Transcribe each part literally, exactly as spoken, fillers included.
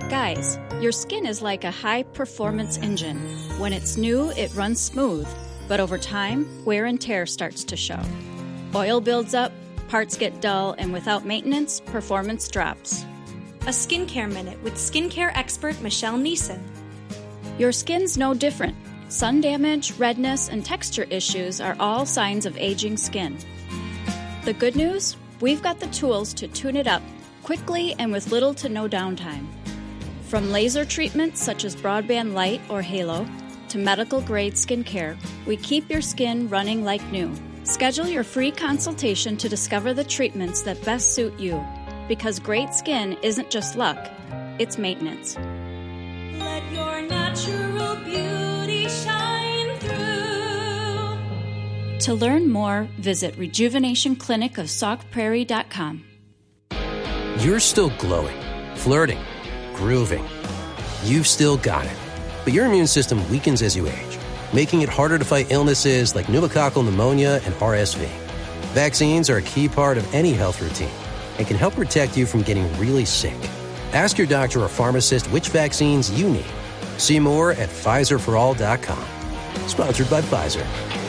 Guys, your skin is like a high-performance engine. When it's new, it runs smooth, but over time, wear and tear starts to show. Oil builds up, parts get dull, and without maintenance, performance drops. A Skincare Minute with skincare expert Michelle Neeson. Your skin's no different. Sun damage, redness, and texture issues are all signs of aging skin. The good news? We've got the tools to tune it up quickly and with little to no downtime. From laser treatments such as Broadband Light or Halo to medical-grade skincare, we keep your skin running like new. Schedule your free consultation to discover the treatments that best suit you. Because great skin isn't just luck, it's maintenance. Let your natural beauty shine through. To learn more, visit rejuvenation clinic of sauk prairie dot com. You're still glowing, flirting, grooving. You've still got it. But your immune system weakens as you age, making it harder to fight illnesses like pneumococcal pneumonia and R S V. Vaccines are a key part of any health routine and can help protect you from getting really sick. Ask your doctor or pharmacist which vaccines you need. See more at Pfizer for all dot com. Sponsored by Pfizer.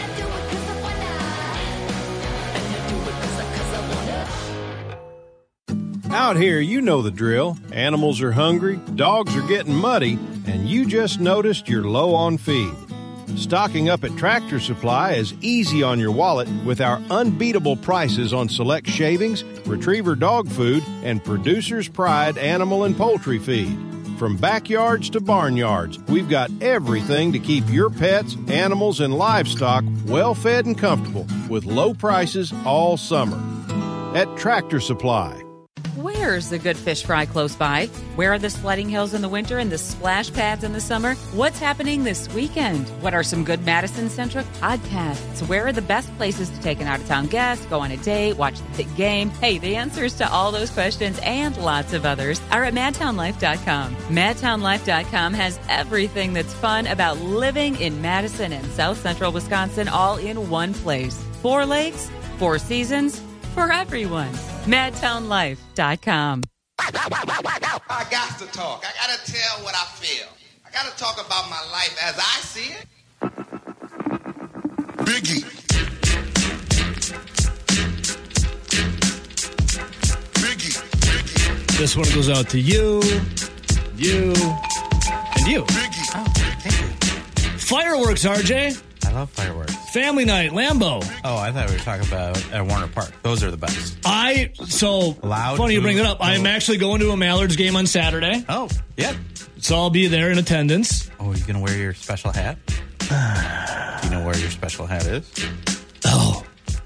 Out here, you know the drill. Animals are hungry, dogs are getting muddy, and you just noticed you're low on feed. Stocking up at Tractor Supply is easy on your wallet with our unbeatable prices on select shavings, retriever dog food, and Producer's Pride animal and poultry feed. From backyards to barnyards, we've got everything to keep your pets, animals, and livestock well fed and comfortable with low prices all summer. At Tractor Supply. Where's the good fish fry close by? Where are the sledding hills in the winter and the splash pads in the summer? What's happening this weekend? What are some good Madison-centric podcasts? Where are the best places to take an out-of-town guest, go on a date, watch the big game? Hey, the answers to all those questions and lots of others are at madtown life dot com. madtown life dot com has everything that's fun about living in Madison and South Central Wisconsin all in one place. Four lakes, four seasons, for everyone. madtown life dot com. I got to talk. I got to tell what I feel. I got to talk about my life as I see it. Biggie. Biggie. Biggie. This one goes out to you, you, and you. Biggie. Oh, thank you. Fireworks, R J. I love fireworks. Family night, Lambeau. Oh, I thought we were talking about at Warner Park. Those are the best. I, so, Loud funny you bring to- that up. I'm actually going to a Mallards game on Saturday. Oh, yep. So I'll be there in attendance. Oh, are you going to wear your special hat? Do you know where your special hat is? Oh.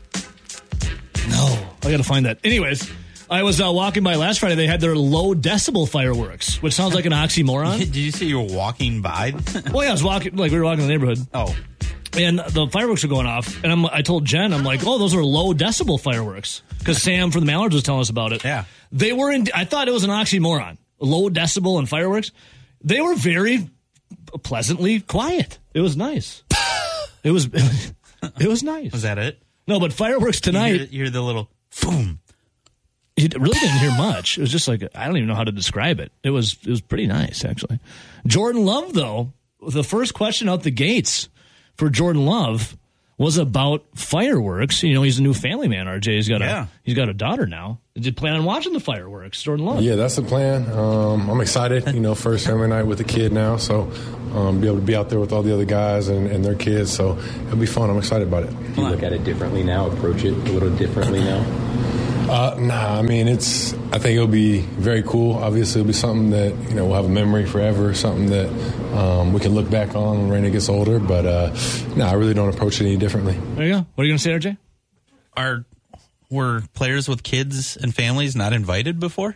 No. I got to find that. Anyways, I was uh, walking by last Friday. They had their low decibel fireworks, which sounds like an oxymoron. Did you say you were walking by? Well, yeah, I was walking, like we were walking in the neighborhood. Oh. And the fireworks were going off. And I'm, I told Jen, I'm like, oh, those are low decibel fireworks. Because Sam from the Mallards was telling us about it. Yeah. They were in, I thought it was an oxymoron. Low decibel and fireworks. They were very pleasantly quiet. It was nice. It was, it was, it was nice. Was that it? No, but fireworks tonight. You hear, you hear the little boom. You really didn't hear much. It was just like, I don't even know how to describe it. It was, it was pretty nice, actually. Jordan Love, though, the first question out the gates for Jordan Love was about fireworks. You know, he's a new family man, R J. He's got Yeah. a he's got a daughter now. Did you plan on watching the fireworks, Jordan Love? Yeah, that's the plan. Um, I'm excited. You know, first family night with the kid now, so um, be able to be out there with all the other guys and, and their kids. So it'll be fun. I'm excited about it. Do you look at it differently now? Approach it a little differently now? Uh, nah, I mean, it's. I think it'll be very cool. Obviously, it'll be something that, you know, we'll have a memory forever, something that um, we can look back on when Raina gets older. But, uh, nah, I really don't approach it any differently. There you go. What are you going to say, R J? Are were players with kids and families not invited before?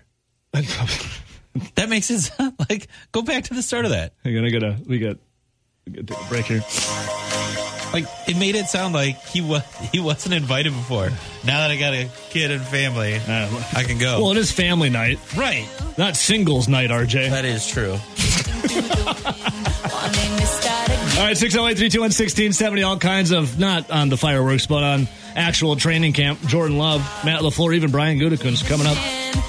That makes it sound like, go back to the start of that. We're gonna get a we got we got to take a break here. Like, it made it sound like he was he wasn't invited before. Now that I got a kid and family, Uh, I can go. Well, it is family night, Right. not singles night, R J. That is true. All right, six oh eight, three two one, one six seven oh, all kinds of, not on the fireworks, but on actual training camp. Jordan Love, Matt LaFleur, even Brian Gutekunst coming up